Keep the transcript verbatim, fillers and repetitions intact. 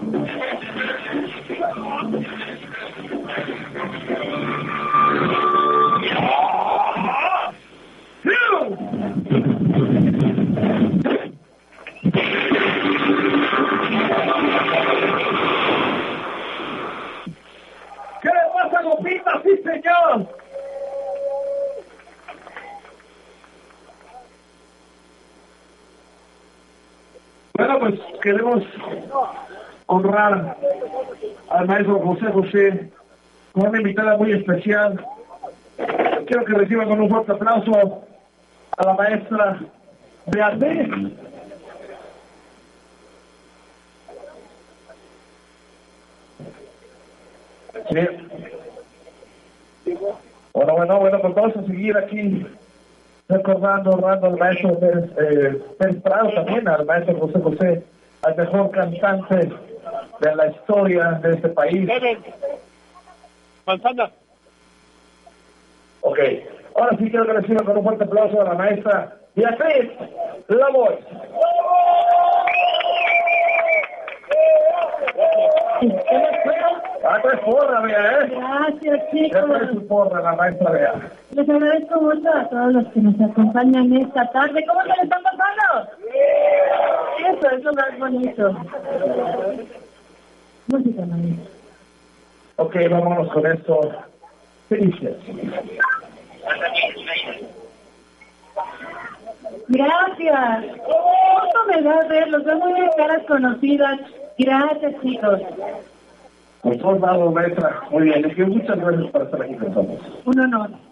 ¿Qué le pasa, Lupita? ¡Sí, señor! Bueno, pues queremos honrar al maestro José José con una invitada muy especial. Quiero que reciban con un fuerte aplauso a la maestra Beatriz. Sí. Bueno, bueno, bueno, pues vamos a seguir aquí recordando, honrando al maestro Pérez, eh, Pérez Prado, también al maestro José José, al mejor cantante de la historia de este país. Manzana. Ok, ahora sí quiero que reciban con un fuerte aplauso a la maestra Beatriz La Voz. Ah, trae porra, Bea, ¿eh? Gracias, chicos. Ya trae su porra la maestra Bea. Les agradezco mucho a todos los que nos acompañan esta tarde. ¿Cómo se les están pasando? Eso es lo más bonito. Música, maestra. Ok, vámonos con esto. Felices. Gracias. ¿Cómo me da verlos? Veo muy bien caras conocidas. Gracias, chicos. Por todos lados, maestra. Muy bien, es que muchas gracias por estar aquí con nosotros. Un honor.